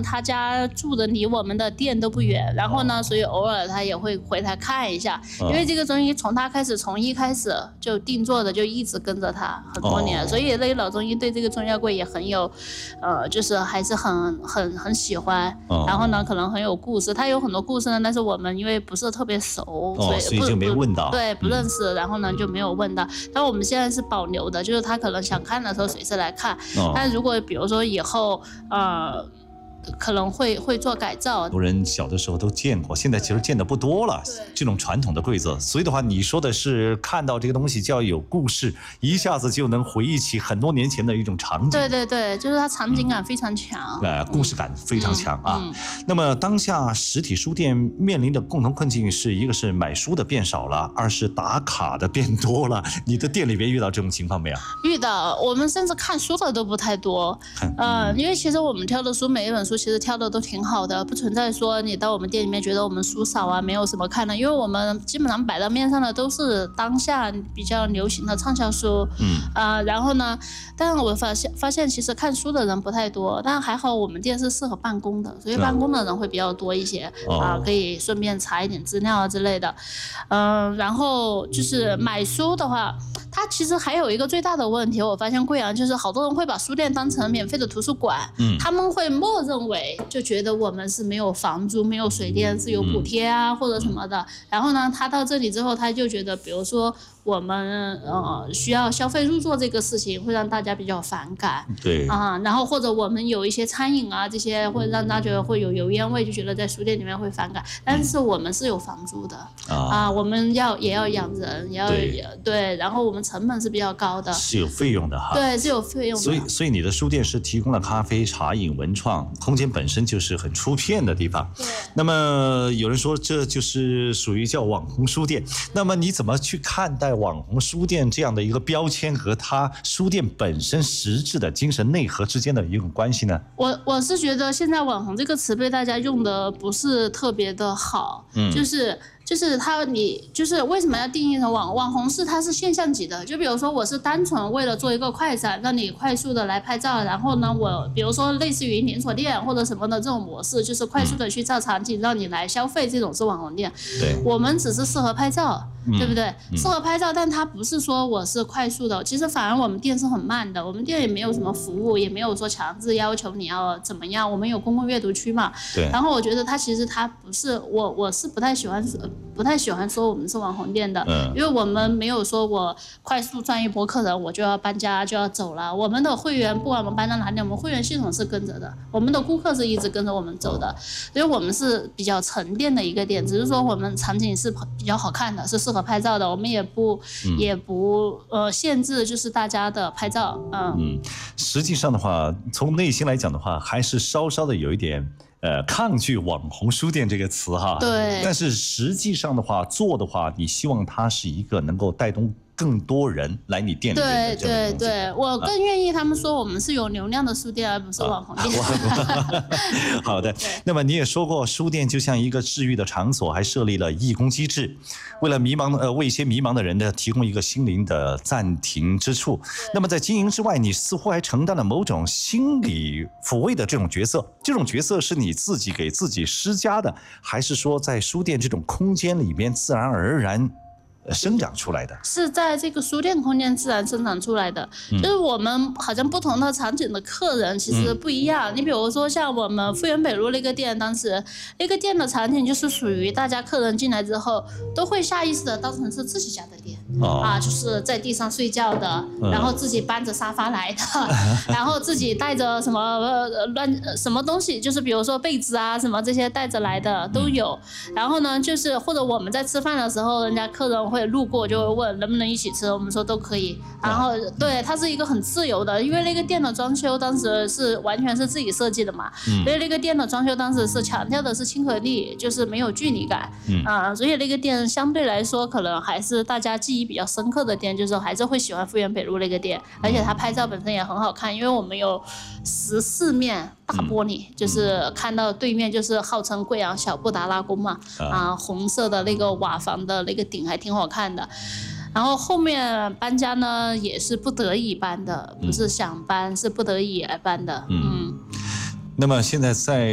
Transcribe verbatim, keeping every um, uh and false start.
他家住的离我们的店都不远，然后呢，所以偶尔他也会回来看一下。因为这个中医从他开始，从一开始就定做的，就一直跟着他很多年，所以那个老中医对这个中药柜也很有，呃，就是还是很很很喜欢。然后呢，可能很有故事，他有很多故事呢，但是我们因为不是特别熟，所以所以就没问到， 对，不认识，然后呢就没有问到。但我们现在是保留的，就是他可能想看的时候随时来看。但如果比如说以后，呃。可能会会做改造， 很多人小的时候都见过，现在其实见的不多了。这种传统的柜子，所以的话，你说的是看到这个东西就要有故事，一下子就能回忆起很多年前的一种场景。 对对对，就是它场景感非常强， 呃、嗯，故事感非常强啊。 嗯嗯、 那么当下实体书店面临的共同困境是一个是买书的变少了，二是打卡的变多了。你的店里边遇到这种情况没有？ 遇到，我们甚至看书的都不太多。呃，因为其实我们挑的书每一本书。其实挑的都挺好的，不存在说你到我们店里面觉得我们书少啊，没有什么看的，因为我们基本上摆到面上的都是当下比较流行的畅销书，嗯，呃，然后呢，但我发现发现其实看书的人不太多，但还好我们店是适合办公的，所以办公的人会比较多一些，啊、嗯呃，可以顺便查一点资料啊之类的，嗯、呃，然后就是买书的话，它其实还有一个最大的问题，我发现贵阳就是好多人会把书店当成免费的图书馆，嗯，他们会默认为就觉得我们是没有房租、没有水电，是有补贴啊、嗯、或者什么的。然后呢，他到这里之后，他就觉得，比如说我们呃需要消费入座这个事情，会让大家比较反感。 对啊，然后或者我们有一些餐饮啊这些，会让大家觉得会有油烟味，就觉得在书店里面会反感。但是我们是有房租的、嗯、啊，我们要也要养人，也要对, 对，然后我们成本是比较高的， 是有费用的哈。 对，是有费用的。 所以，所以你的书店是提供了咖啡、茶饮、文创空间，本身就是很出片的地方。 对。 那么有人说这就是属于叫网红书店，那么你怎么去看待网红书店这样的一个标签和它书店本身实质的精神内核之间的一种关系呢？ 我我是觉得现在网红这个词被大家用的不是特别的好，嗯，就是就是他你就是为什么要定义成网网红是它是现象级的，就比如说我是单纯为了做一个快闪，让你快速的来拍照，然后呢我比如说类似于连锁店或者什么的这种模式，就是快速的去照场景让你来消费，这种是网红店。对，我们只是适合拍照，嗯、对不对？适合拍照，但它不是说我是快速的，其实反而我们店是很慢的，我们店也没有什么服务，也没有说强制要求你要怎么样，我们有公共阅读区嘛。对。然后我觉得它其实它不是我我是不太喜欢不太喜欢说我们是网红店的，嗯、因为我们没有说我快速赚一波客人我就要搬家就要走了，我们的会员不管我们搬到哪里，我们会员系统是跟着的，我们的顾客是一直跟着我们走的，所以我们是比较沉淀的一个店，只是说我们场景是比较好看的，是适合拍照的，我们也不、嗯、也不呃限制就是大家的拍照，嗯嗯， 实际上的话，从内心来讲的话，还是稍稍的有一点。呃，抗拒网红书店这个词哈， 对， 但是实际上的话，做的话，你希望它是一个能够带动更多人来你店里面的这对对对，我更愿意他们说我们是有流量的书店，而不是网红店。 啊、好的，那么你也说过，书店就像一个治愈的场所，还设立了义工机制，为了迷茫呃为一些迷茫的人呢，提供一个心灵的暂停之处。那么在经营之外，你似乎还承担了某种心理抚慰的这种角色，这种角色是你自己给自己施加的，还是说在书店这种空间里面自然而然生长出来的？ 是在这个书店空间自然生长出来的、嗯、就是我们好像不同的场景的客人其实不一样、嗯、你比如说像我们复原北路那个店，当时那个店的场景就是属于大家客人进来之后都会下意识的当成是自己家的店、哦、啊，就是在地上睡觉的、嗯、然后自己搬着沙发来的然后自己带着什么呃乱什么东西，就是比如说被子啊什么这些带着来的都有、嗯、然后呢就是或者我们在吃饭的时候，人家客人会路过就会问能不能一起吃，我们说都可以，然后对，它是一个很自由的，因为那个店的装修当时是完全是自己设计的嘛、嗯、所以那个店的装修当时是强调的是亲和力，就是没有距离感、嗯呃、所以那个店相对来说可能还是大家记忆比较深刻的店，就是还是会喜欢复原北路那个店，而且它拍照本身也很好看，因为我们有十四面大玻璃、嗯、就是看到对面就是号称贵阳小布达拉宫嘛、嗯、啊，红色的那个瓦房的那个顶还挺好看的，然后后面搬家呢也是不得已搬的，不是想搬、嗯、是不得已而搬的。 嗯, 嗯那么现在在